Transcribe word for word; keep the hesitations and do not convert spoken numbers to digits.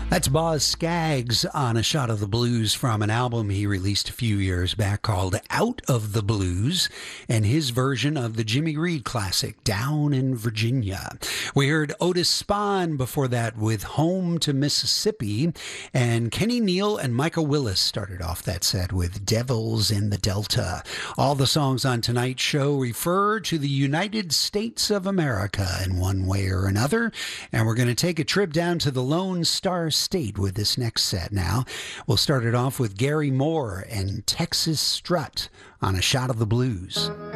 That's Boz Scaggs on A Shot of the Blues from an album he released a few years back called Out of the Blues, and his version of the Jimmy Reed classic, Down in Virginia. We heard Otis Spann before that with Home to Mississippi, and Kenny Neal and Michael Willis started off that set with Devils in the Delta. All the songs on tonight's show refer to the United States of America in one way or another, and we're going to take a trip down to the Lone Star State with this next set now. We'll start it off with Gary Moore and Texas Strut on A Shot of the Blues.